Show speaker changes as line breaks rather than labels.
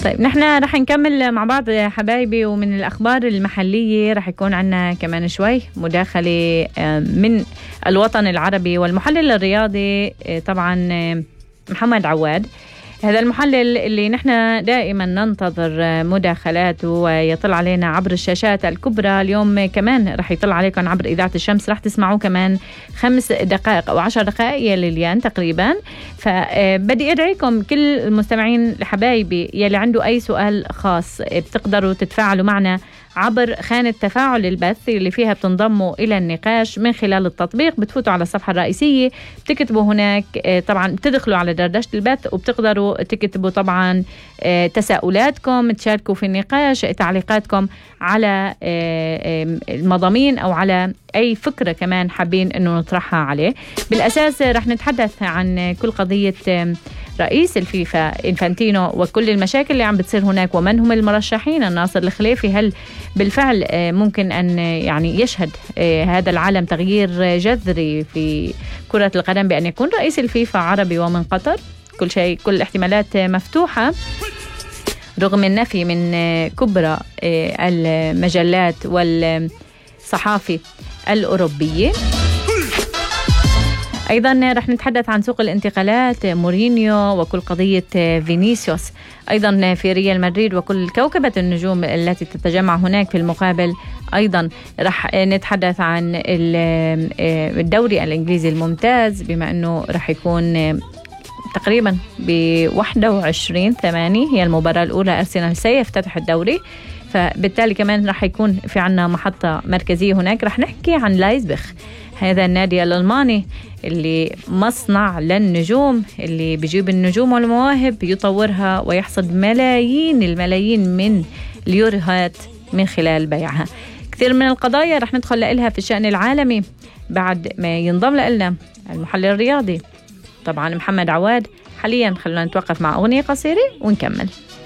طيب نحن رح نكمل مع بعض حبايبي، ومن الأخبار المحلية رح يكون عنا كمان شوي مداخلة من الوطن العربي، والمحلل الرياضي طبعا محمد عواد. هذا المحلل اللي نحن دائما ننتظر مداخلاته ويطل علينا عبر الشاشات الكبرى. اليوم كمان رح يطل عليكم عبر إذاعة الشمس، رح تسمعوه كمان 5 دقائق أو 10 دقائق يا ليليان تقريبا. فبدي أدعيكم كل المستمعين لحبايبي يلي عنده أي سؤال خاص بتقدروا تتفاعلوا معنا عبر خانة تفاعل البث اللي فيها بتنضموا إلى النقاش من خلال التطبيق. بتفوتوا على الصفحة الرئيسية، بتكتبوا هناك طبعا بتدخلوا على دردشة البث، وبتقدروا تكتبوا طبعا تساؤلاتكم، تشاركوا في النقاش، تعليقاتكم على المضامين أو على أي فكرة كمان حابين أنه نطرحها عليه. بالأساس رح نتحدث عن كل قضية رئيس الفيفا إنفانتينو وكل المشاكل اللي عم بتصير هناك، ومن هم المرشحين. الناصر الخليفي هل بالفعل ممكن أن يعني يشهد هذا العالم تغيير جذري في كرة القدم بأن يكون رئيس الفيفا عربي ومن قطر؟ كل شيء، كل الاحتمالات مفتوحة رغم النفي من كبرى المجلات والصحافي الأوروبية. أيضا رح نتحدث عن سوق الانتقالات، مورينيو وكل قضية فينيسيوس، أيضا في ريال مدريد وكل كوكبة النجوم التي تتجمع هناك في المقابل. أيضا رح نتحدث عن الدوري الإنجليزي الممتاز، بما أنه رح يكون تقريبا ب21/8 هي المباراة الأولى، أرسنال سيفتتح الدوري، فبالتالي كمان رح يكون في عنا محطة مركزية هناك. رح نحكي عن لايبزيغ، هذا النادي الألماني اللي مصنع للنجوم، اللي بيجيب النجوم والمواهب يطورها ويحصد ملايين الملايين من اليوروهات من خلال بيعها. كثير من القضايا رح ندخل لها في الشأن العالمي بعد ما ينضم لنا المحلل الرياضي طبعا محمد عواد. حاليا خلونا نتوقف مع أغنية قصيرة ونكمل.